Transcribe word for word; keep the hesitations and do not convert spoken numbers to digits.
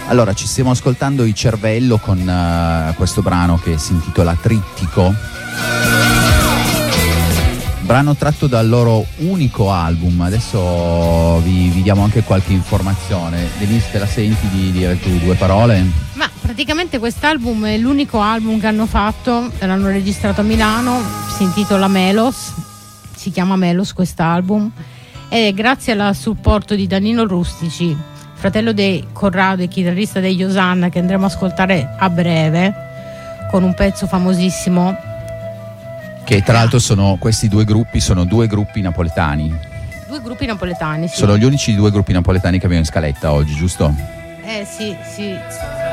Allora, ci stiamo ascoltando i Cervello con uh, questo brano che si intitola Trittico, brano tratto dal loro unico album. Adesso vi, vi diamo anche qualche informazione. Denise, te la senti di dire tu due parole? Ma praticamente quest'album è l'unico album che hanno fatto, l'hanno registrato a Milano, si intitola Melos, si chiama Melos quest'album, e grazie al supporto di Danilo Rustici, fratello di Corrado e chitarrista degli Osanna, che andremo a ascoltare a breve con un pezzo famosissimo, che tra l'altro sono questi due gruppi, sono due gruppi napoletani. Due gruppi napoletani, sì. Sono gli unici due gruppi napoletani che abbiamo in scaletta oggi, giusto? Eh sì, sì.